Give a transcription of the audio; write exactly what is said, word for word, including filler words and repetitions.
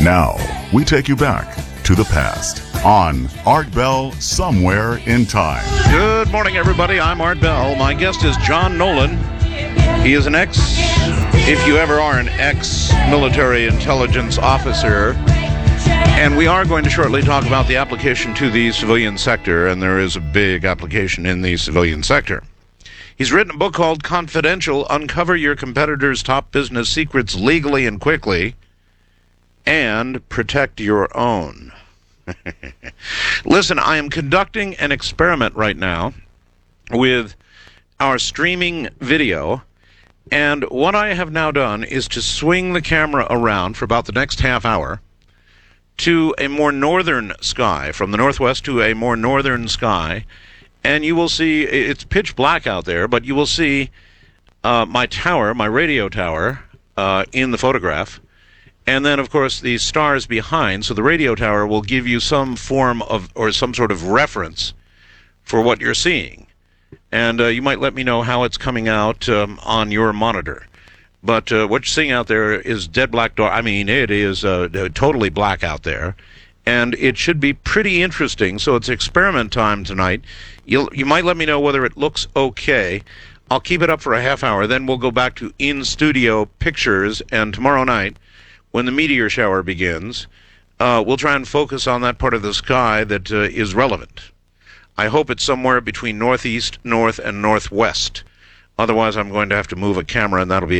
Now, we take you back to the past on Art Bell Somewhere in Time. Good morning, everybody. I'm Art Bell. My guest is John Nolan. He is an ex, if you ever are an ex-military intelligence officer, and we are going to shortly talk about the application to the civilian sector, and there is a big application in the civilian sector. He's written a book called Confidential: Uncover Your Competitors' Top Business Secrets Legally and Quickly, and Protect Your Own. Listen, I am conducting an experiment right now with our streaming video, and what I have now done is to swing the camera around for about the next half hour to a more northern sky, from the northwest to a more northern sky, and you will see, it's pitch black out there, but you will see uh, my tower, my radio tower, uh, in the photograph. And then, of course, the stars behind, so the radio tower will give you some form of, or some sort of reference for what you're seeing. And uh, you might let me know how it's coming out um, on your monitor. But uh, what you're seeing out there is dead black dark. I mean, it is uh, totally black out there. And it should be pretty interesting. So it's experiment time tonight. You'll, you might let me know whether it looks okay. I'll keep it up for a half hour. Then we'll go back to in-studio pictures. And tomorrow night, when the meteor shower begins, uh, we'll try and focus on that part of the sky that uh, is relevant. I hope it's somewhere between northeast, north, and northwest. Otherwise, I'm going to have to move a camera, and that'll be